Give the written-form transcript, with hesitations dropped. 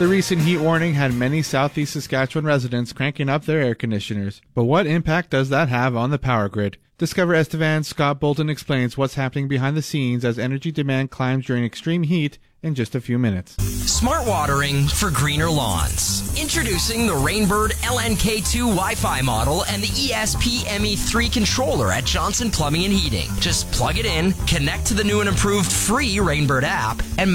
The recent heat warning had many southeast Saskatchewan residents cranking up their air conditioners. But what impact does that have on the power grid? Discover Estevan's Scott Bolton explains what's happening behind the scenes as energy demand climbs during extreme heat in just a few minutes. Smart watering for greener lawns. Introducing the Rainbird LNK2 Wi-Fi model and the ESP ME3 controller at Johnson Plumbing and Heating. Just plug it in, connect to the new and improved free Rainbird app, and